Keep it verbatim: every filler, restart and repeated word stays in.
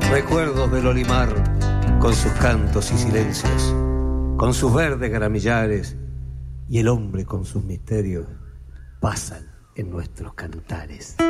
Recuerdos del Olimar, con sus cantos y silencios, con sus verdes gramillares, y el hombre con sus misterios, pasan en nuestros cantares.